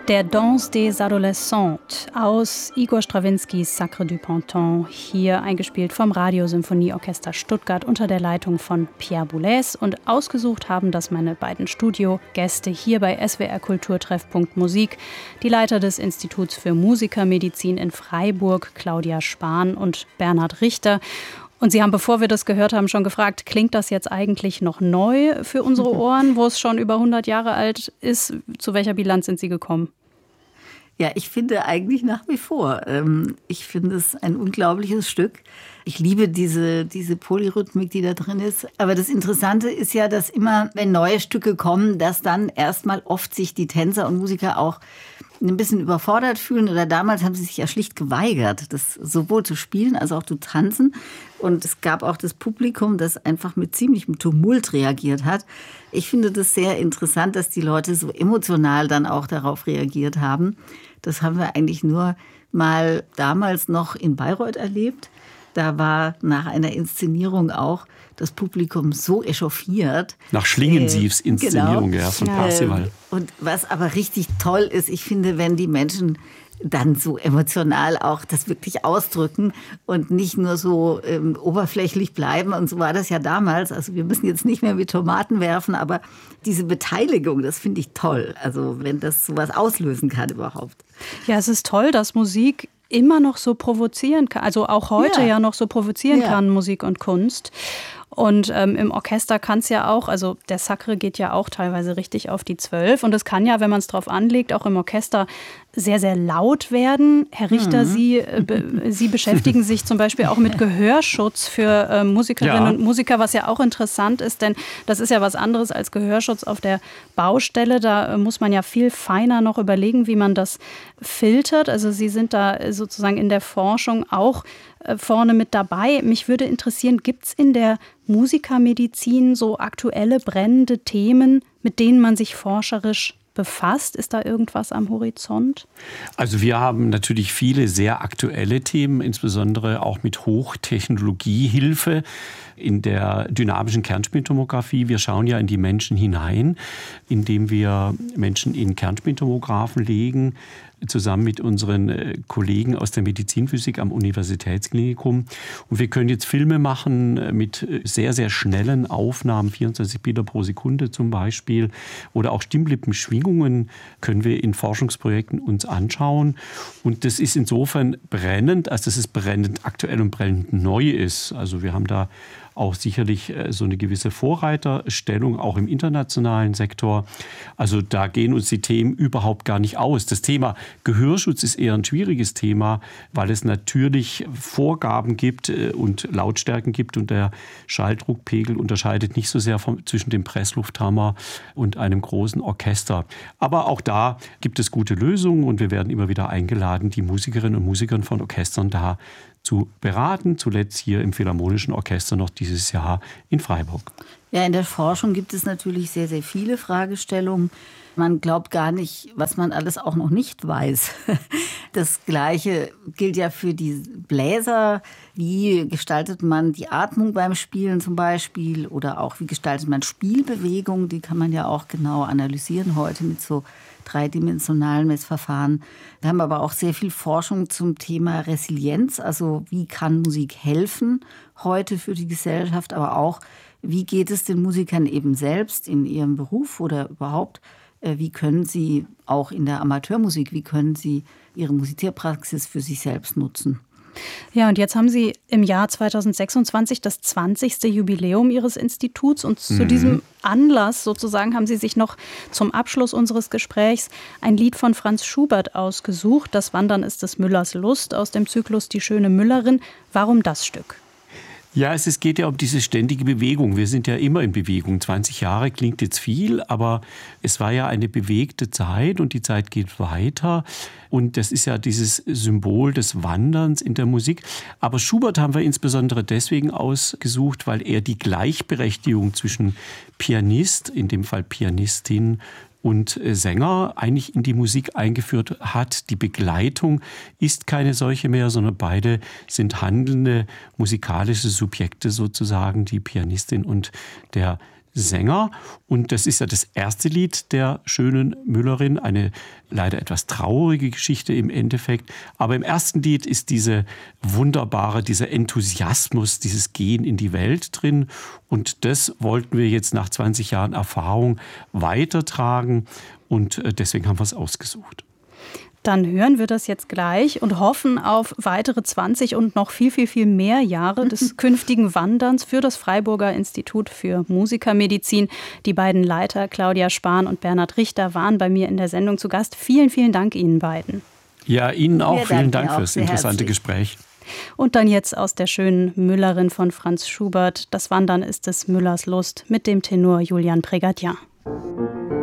Der Danse des Adolescents aus Igor Strawinskys Sacre du Printemps, hier eingespielt vom Radiosymphonieorchester Stuttgart unter der Leitung von Pierre Boulez. Und ausgesucht haben das meine beiden Studiogäste hier bei SWR Kulturtreffpunkt Musik, die Leiter des Instituts für Musikermedizin in Freiburg, Claudia Spahn und Bernhard Richter. Und Sie haben, bevor wir das gehört haben, schon gefragt, klingt das jetzt eigentlich noch neu für unsere Ohren, wo es schon über 100 Jahre alt ist? Zu welcher Bilanz sind Sie gekommen? Ja, ich finde eigentlich nach wie vor. Ich finde es ein unglaubliches Stück. Ich liebe diese Polyrhythmik, die da drin ist. Aber das Interessante ist ja, dass immer, wenn neue Stücke kommen, dass dann erstmal oft sich die Tänzer und Musiker auch ein bisschen überfordert fühlen. Oder damals haben sie sich ja schlicht geweigert, das sowohl zu spielen als auch zu tanzen. Und es gab auch das Publikum, das einfach mit ziemlichem Tumult reagiert hat. Ich finde das sehr interessant, dass die Leute so emotional dann auch darauf reagiert haben. Das haben wir eigentlich nur mal damals noch in Bayreuth erlebt. Da war nach einer Inszenierung auch das Publikum so echauffiert. Nach Schlingensiefs Inszenierung, genau. Ja, von Parzival. Und was aber richtig toll ist, ich finde, wenn die Menschen dann so emotional auch das wirklich ausdrücken und nicht nur so oberflächlich bleiben. Und so war das ja damals. Also wir müssen jetzt nicht mehr mit Tomaten werfen, aber diese Beteiligung, das finde ich toll. Also wenn das sowas auslösen kann überhaupt. Ja, es ist toll, dass Musik immer noch so provozieren kann, also auch heute ja noch so provozieren kann, Musik und Kunst. Und im Orchester kann es ja auch, also der Sacre geht ja auch teilweise richtig auf die 12. Und es kann ja, wenn man es drauf anlegt, auch im Orchester sehr, sehr laut werden. Herr Richter, Sie beschäftigen sich zum Beispiel auch mit Gehörschutz für Musikerinnen und Musiker, was ja auch interessant ist, denn das ist ja was anderes als Gehörschutz auf der Baustelle. Da muss man ja viel feiner noch überlegen, wie man das filtert. Also Sie sind da sozusagen in der Forschung auch vorne mit dabei. Mich würde interessieren, gibt es in der Musikermedizin so aktuelle brennende Themen, mit denen man sich forscherisch befasst? Ist da irgendwas am Horizont? Also wir haben natürlich viele sehr aktuelle Themen, insbesondere auch mit Hochtechnologiehilfe in der dynamischen Kernspintomographie. Wir schauen ja in die Menschen hinein, indem wir Menschen in Kernspintomographen legen, zusammen mit unseren Kollegen aus der Medizinphysik am Universitätsklinikum. Und wir können jetzt Filme machen mit sehr, sehr schnellen Aufnahmen, 24 Bilder pro Sekunde zum Beispiel. Oder auch Stimmlippenschwingungen können wir in Forschungsprojekten uns anschauen. Und das ist insofern brennend, als dass es brennend aktuell und brennend neu ist. Also wir haben da auch sicherlich so eine gewisse Vorreiterstellung, auch im internationalen Sektor. Also da gehen uns die Themen überhaupt gar nicht aus. Das Thema Gehörschutz ist eher ein schwieriges Thema, weil es natürlich Vorgaben gibt und Lautstärken gibt und der Schalldruckpegel unterscheidet nicht so sehr zwischen dem Presslufthammer und einem großen Orchester. Aber auch da gibt es gute Lösungen und wir werden immer wieder eingeladen, die Musikerinnen und Musiker von Orchestern da zu beraten, zuletzt hier im Philharmonischen Orchester noch dieses Jahr in Freiburg. Ja, in der Forschung gibt es natürlich sehr, sehr viele Fragestellungen. Man glaubt gar nicht, was man alles auch noch nicht weiß. Das Gleiche gilt ja für die Bläser. Wie gestaltet man die Atmung beim Spielen zum Beispiel? Oder auch, wie gestaltet man Spielbewegungen? Die kann man ja auch genau analysieren heute mit so dreidimensionalen Messverfahren. Wir haben aber auch sehr viel Forschung zum Thema Resilienz. Also wie kann Musik helfen heute für die Gesellschaft? Aber auch, wie geht es den Musikern eben selbst in ihrem Beruf oder überhaupt? Wie können sie auch in der Amateurmusik, wie können sie ihre Musizierpraxis für sich selbst nutzen? Ja, und jetzt haben Sie im Jahr 2026 das 20. Jubiläum Ihres Instituts. Und zu diesem Anlass sozusagen haben Sie sich noch zum Abschluss unseres Gesprächs ein Lied von Franz Schubert ausgesucht. Das Wandern ist des Müllers Lust aus dem Zyklus Die schöne Müllerin. Warum das Stück? Ja, es geht ja um diese ständige Bewegung. Wir sind ja immer in Bewegung. 20 Jahre klingt jetzt viel, aber es war ja eine bewegte Zeit und die Zeit geht weiter. Und das ist ja dieses Symbol des Wanderns in der Musik. Aber Schubert haben wir insbesondere deswegen ausgesucht, weil er die Gleichberechtigung zwischen Pianist, in dem Fall Pianistin, und Sänger eigentlich in die Musik eingeführt hat. Die Begleitung ist keine solche mehr, sondern beide sind handelnde musikalische Subjekte sozusagen, die Pianistin und der Sänger. Und das ist ja das erste Lied der schönen Müllerin, eine leider etwas traurige Geschichte im Endeffekt. Aber im ersten Lied ist dieser Enthusiasmus, dieses Gehen in die Welt drin. Und das wollten wir jetzt nach 20 Jahren Erfahrung weitertragen. Und deswegen haben wir es ausgesucht. Dann hören wir das jetzt gleich und hoffen auf weitere 20 und noch viel, viel, viel mehr Jahre des künftigen Wanderns für das Freiburger Institut für Musikermedizin. Die beiden Leiter, Claudia Spahn und Bernhard Richter, waren bei mir in der Sendung zu Gast. Vielen, vielen Dank Ihnen beiden. Ja, Ihnen auch. Vielen Dank fürs interessante Gespräch. Und dann jetzt aus der schönen Müllerin von Franz Schubert. Das Wandern ist des Müllers Lust mit dem Tenor Julian Prégadien.